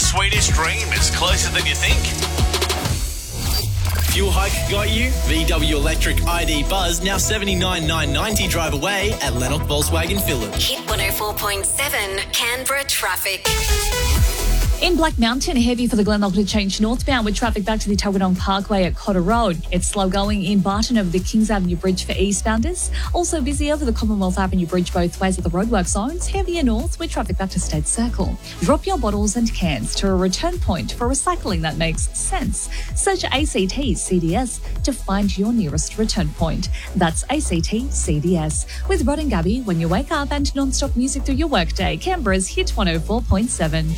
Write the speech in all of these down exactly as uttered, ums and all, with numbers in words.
Swedish Dream is closer than you think. Fuel hike got you? V W Electric I D Buzz now seventy-nine thousand nine hundred ninety drive away at Lennox Volkswagen Phillip. Hit one oh four point seven Canberra traffic. In Black Mountain, heavy for the Glenlock to change northbound with traffic back to the Tuggeranong Parkway at Cotter Road. It's slow going in Barton over the Kings Avenue Bridge for eastbounders. Also busy over the Commonwealth Avenue Bridge both ways at the roadwork zones. Heavier north with traffic back to State Circle. Drop your bottles and cans to a return point for recycling that makes sense. Search A C T C D S to find your nearest return point. That's A C T C D S. With Rod and Gabby, when you wake up and non-stop music through your workday. Canberra's Hit one oh four point seven.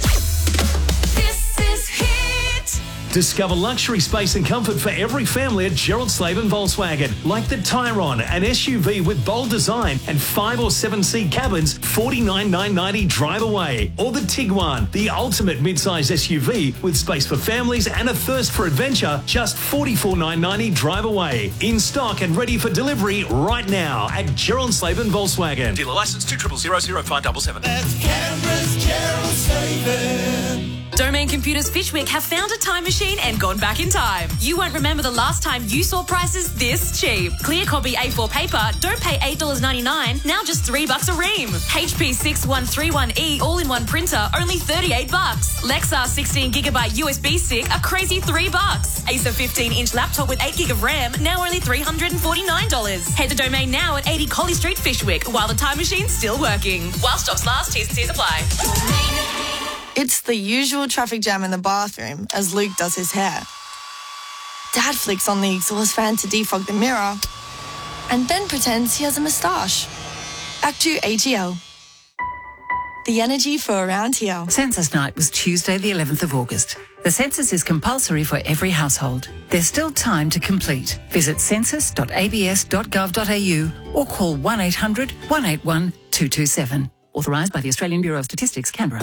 Discover luxury space and comfort for every family at Gerald Slaven Volkswagen. Like the Tyron, an S U V with bold design and five or seven seat cabins, forty-nine thousand nine hundred ninety drive away. Or the Tiguan, the ultimate mid-size S U V with space for families and a thirst for adventure, just forty-four thousand nine hundred ninety drive away. In stock and ready for delivery right now at Gerald Slaven Volkswagen. Dealer licence two triple zero zero five double seven. That's Canberra's Gerald Slaven. Domain Computers Fishwick have found a time machine and gone back in time. You won't remember the last time you saw prices this cheap. Clear copy A four paper, don't pay eight dollars ninety-nine, now just three bucks a ream. H P six one three one E all-in-one printer, only thirty-eight bucks. Lexar sixteen gigabyte U S B stick, a crazy three bucks. Acer fifteen inch laptop with eight gig of RAM, now only three hundred forty-nine dollars. Head to Domain now at eighty Collie Street, Fishwick, while the time machine's still working. While stocks last, T's and C's apply. It's the usual traffic jam in the bathroom as Luke does his hair. Dad flicks on the exhaust fan to defog the mirror and then pretends he has a moustache. Act two A G L. The energy for around here. Census night was Tuesday the eleventh of August. The census is compulsory for every household. There's still time to complete. Visit census dot a b s dot gov dot a u or call one eight hundred one eight one two two seven. Authorised by the Australian Bureau of Statistics, Canberra.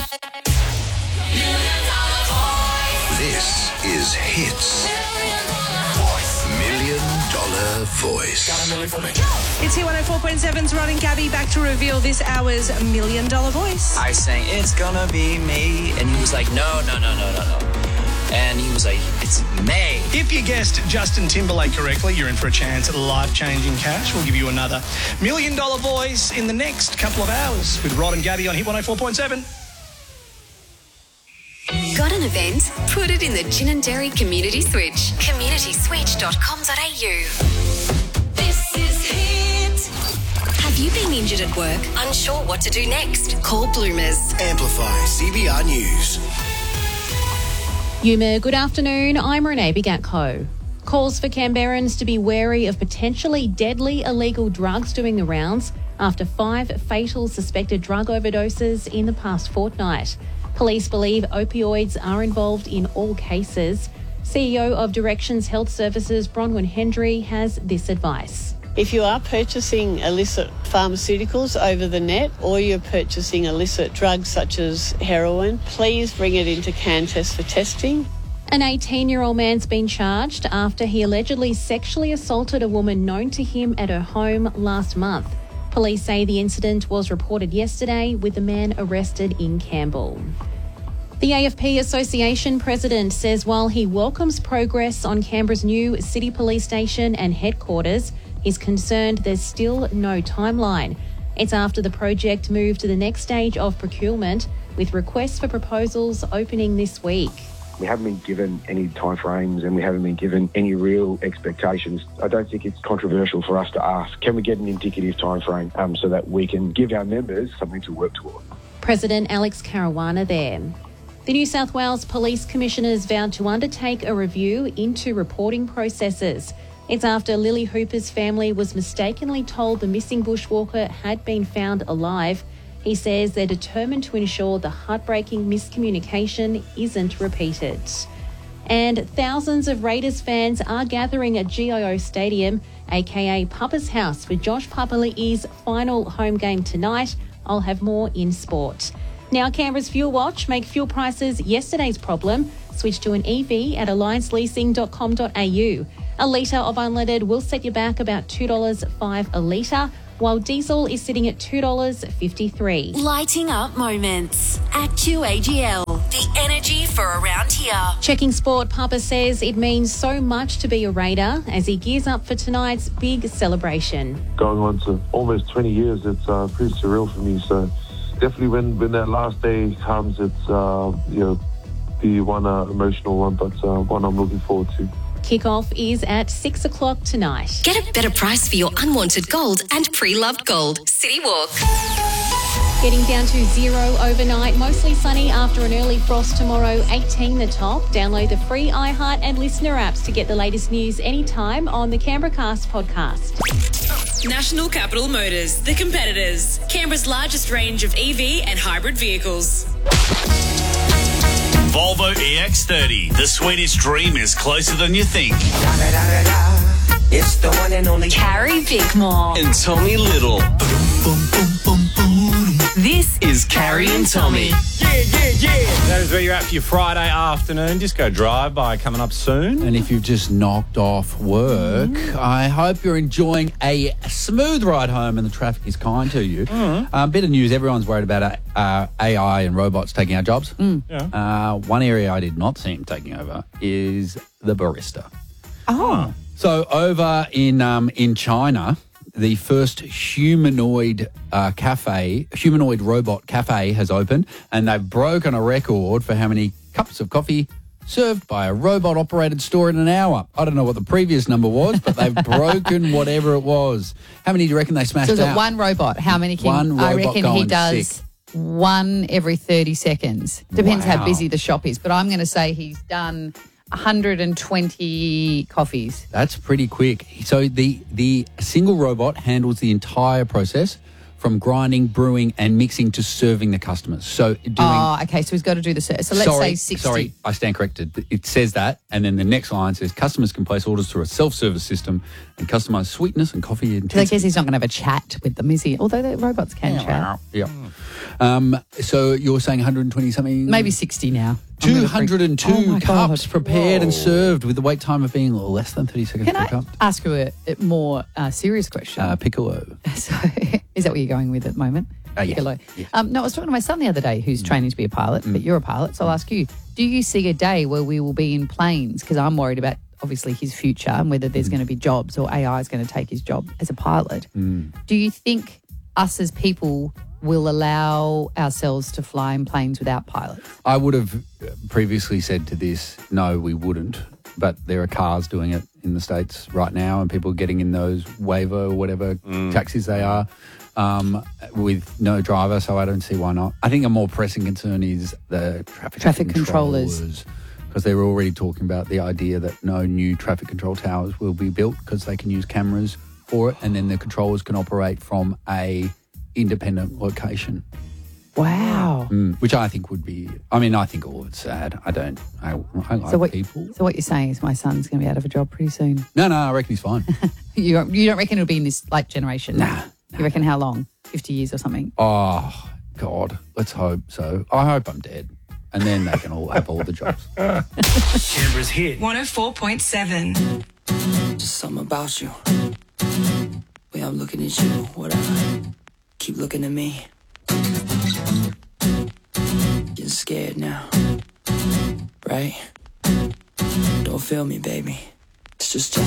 This is Hits Million Dollar Voice. It's Hit one oh four point seven's Rod and Gabby back to reveal this hour's Million Dollar Voice. I sang, it's gonna be me. And he was like, no, no, no, no, no, no. And he was like, it's May. If you guessed Justin Timberlake correctly, you're in for a chance at life-changing cash. We'll give you another Million Dollar Voice in the next couple of hours with Rod and Gabby on Hit one oh four point seven. Got an event? Put it in the Gin and Dairy Community Switch. community switch dot com dot a u. This is Hit. Have you been injured at work? Unsure what to do next? Call Bloomers. Amplify C B R News. Yuma, good afternoon. I'm Renee Bigatko. Calls for Canberrans to be wary of potentially deadly illegal drugs doing the rounds after five fatal suspected drug overdoses in the past fortnight. Police believe opioids are involved in all cases. C E O of Directions Health Services, Bronwyn Hendry, has this advice. If you are purchasing illicit pharmaceuticals over the net or you're purchasing illicit drugs such as heroin, please bring it into CanTest for testing. An eighteen-year-old man's been charged after he allegedly sexually assaulted a woman known to him at her home last month. Police say the incident was reported yesterday, with the man arrested in Campbell. The A F P Association president says while he welcomes progress on Canberra's new city police station and headquarters, he's concerned there's still no timeline. It's after the project moved to the next stage of procurement, with requests for proposals opening this week. We haven't been given any timeframes and we haven't been given any real expectations. I don't think it's controversial for us to ask, can we get an indicative timeframe um, so that we can give our members something to work toward? President Alex Caruana there. The New South Wales Police Commissioners vowed to undertake a review into reporting processes. It's after Lily Hooper's family was mistakenly told the missing bushwalker had been found alive. He says they're determined to ensure the heartbreaking miscommunication isn't repeated. And thousands of Raiders fans are gathering at G I O Stadium, aka Papa's House, for Josh Papali'i's final home game tonight. I'll have more in sport. Now, Canberra's Fuel Watch. Make fuel prices yesterday's problem. Switch to an E V at alliance leasing dot com dot a u. A litre of unleaded will set you back about two dollars five a litre, while diesel is sitting at two dollars fifty-three. Lighting up moments at Q A G L. The energy for around here. Checking sport, Papa says it means so much to be a Raider as he gears up for tonight's big celebration. Going on to almost twenty years, it's uh, pretty surreal for me. So definitely when, when that last day comes, it's, uh, you know, the one uh, emotional one, but uh, one I'm looking forward to. Kickoff is at six o'clock tonight. Get a better price for your unwanted gold and pre-loved gold. City Walk. Getting down to zero overnight, mostly sunny after an early frost tomorrow, eighteen the top. Download the free iHeart and Listener apps to get the latest news anytime on the Canberracast podcast. National Capital Motors, the competitors. Canberra's largest range of E V and hybrid vehicles. Volvo E X thirty. The Swedish dream is closer than you think. It's the one and only Carrie Bickmore. And Tommy Little. This is Carrie and Tommy. Yeah, yeah, yeah. That is where you're at for your Friday afternoon. Disco Drive-By coming up soon. And if you've just knocked off work, mm. I hope you're enjoying a smooth ride home and the traffic is kind to you. Mm. Um, bit of news, everyone's worried about uh, A I and robots taking our jobs. Mm. Yeah. Uh, one area I did not see them taking over is the barista. Oh. So over in um, in China, the first humanoid uh, cafe, humanoid robot cafe has opened, and they've broken a record for how many cups of coffee served by a robot-operated store in an hour. I don't know what the previous number was, but they've broken whatever it was. How many do you reckon they smashed So is out? it one robot? How many can One I robot reckon he going does sick. one every thirty seconds. Depends Wow. how busy the shop is, but I'm going to say he's done one hundred twenty coffees. That's pretty quick. So the the single robot handles the entire process from grinding, brewing, and mixing to serving the customers. So doing. Oh, okay. So he's got to do the service. So let's sorry, say sixty. Sorry, I stand corrected. It says that, and then the next line says customers can place orders through a self-service system and customize sweetness and coffee Because I intensity. guess he's not going to have a chat with them, is he? Although the robots can chat. Yeah. Um, so you're saying one hundred twenty something? Maybe sixty now. two hundred two Oh my cups God. prepared and Whoa. served with the wait time of being less than thirty seconds Can per I cup. ask you a, a more uh, serious question? Uh, piccolo. So, is that what you're going with at the moment? Uh, yes. Piccolo. Um, no, I was talking to my son the other day who's training to be a pilot, but you're a pilot, so I'll ask you, do you see a day where we will be in planes? Because I'm worried about, obviously, his future and whether there's going to be jobs or A I is going to take his job as a pilot. Mm. Do you think us as people will allow ourselves to fly in planes without pilots? I would have previously said to this, no, we wouldn't. But there are cars doing it in the States right now, and people getting in those Wayvo or whatever taxis they are um, with no driver, so I don't see why not. I think a more pressing concern is the traffic, Traffic controllers. Because they were already talking about the idea that no new traffic control towers will be built because they can use cameras for it, and then the controllers can operate from a independent location. Wow. Mm, which I think would be, I mean, I think all of it's sad. I don't, I, I like so what, people. So what you're saying is my son's going to be out of a job pretty soon? No, no, I reckon he's fine. You don't, you don't reckon it'll be in this like generation? Nah. You reckon how long? fifty years or something? Oh, God, let's hope so. I hope I'm dead. And then they can all have all the jobs. Canberra's hit. one oh four point seven. Just something about you. Way I'm looking at you, whatever. Keep looking at me. Getting scared now. Right? Don't feel me, baby. It's just